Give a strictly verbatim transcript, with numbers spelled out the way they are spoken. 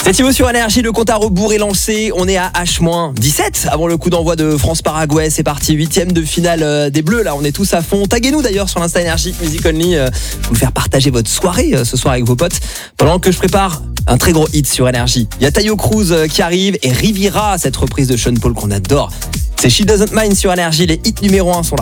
C'est Thibaut sur Énergie, le compte à rebours est lancé. On est à H dix-sept avant le coup d'envoi de France-Paraguay. C'est parti, huitième de finale des Bleus. Là, on est tous à fond. Taguez-nous d'ailleurs sur l'Insta Énergie Music Only pour nous faire partager votre soirée ce soir avec vos potes. Pendant que je prépare un très gros hit sur Énergie. Il y a Taio Cruz qui arrive et Riviera, cette reprise de Sean Paul qu'on adore. C'est She Doesn't Mind sur Énergie. Les hits numéro un sont là.